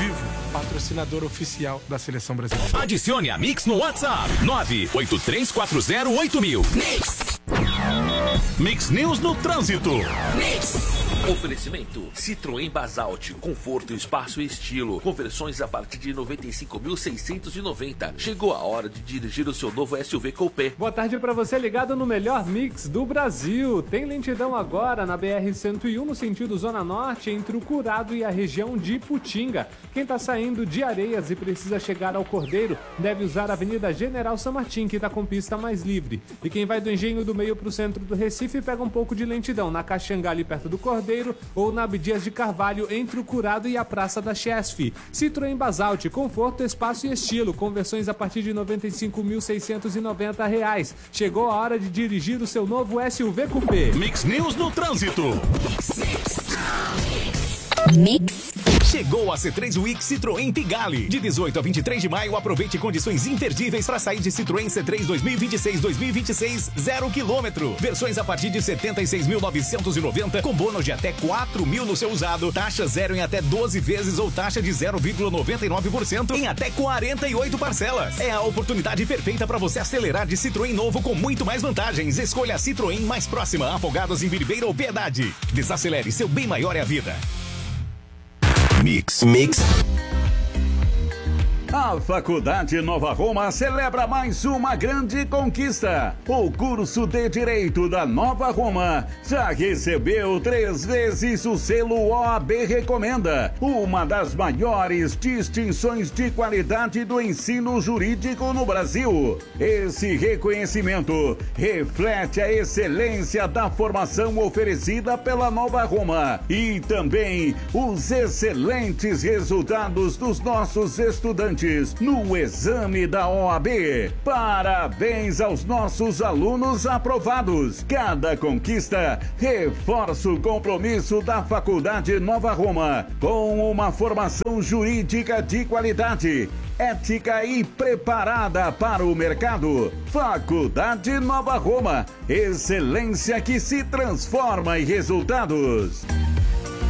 Vivo, patrocinador oficial da Seleção Brasileira. Adicione a Mix no WhatsApp 983408000. Mix News no trânsito. Oferecimento Citroën Basalt, conforto, espaço e estilo. Conversões a partir de 95.690. Chegou a hora de dirigir o seu novo SUV Coupé. Boa tarde para você ligado no melhor mix do Brasil. Tem lentidão agora na BR-101 no sentido Zona Norte, entre o Curado e a região de Iputinga. Quem está saindo de Areias e precisa chegar ao Cordeiro deve usar a Avenida General San Martín, que está com pista mais livre. E quem vai do Engenho do Meio para o centro do Recife pega um pouco de lentidão na Caxangá, ali perto do Cordeiro, ou na Abdias de Carvalho, entre o Curado e a Praça da Chesf. Citroën Basalt, conforto, espaço e estilo. Conversões a partir de R$ 95.690. Chegou a hora de dirigir o seu novo SUV Coupé. Mix News no trânsito. Mix. Chegou a C3 Week Citroën Pigalle. De 18 a 23 de maio, aproveite condições imperdíveis para sair de Citroën C3 2026-2026 0 km. Versões a partir de R$ 76.990, com bônus de até R$ 4.000 no seu usado, taxa zero em até 12 vezes ou taxa de 0,99% em até 48 parcelas. É a oportunidade perfeita para você acelerar de Citroën novo com muito mais vantagens. Escolha a Citroën mais próxima, Afogados em Biribeira ou Piedade. Desacelere, seu bem maior é a vida. Mix. A Faculdade Nova Roma celebra mais uma grande conquista. O curso de Direito da Nova Roma já recebeu 3 vezes o selo OAB Recomenda, uma das maiores distinções de qualidade do ensino jurídico no Brasil. Esse reconhecimento reflete a excelência da formação oferecida pela Nova Roma e também os excelentes resultados dos nossos estudantes no exame da OAB. Parabéns aos nossos alunos aprovados. Cada conquista reforça o compromisso da Faculdade Nova Roma com uma formação jurídica de qualidade, ética e preparada para o mercado. Faculdade Nova Roma, excelência que se transforma em resultados.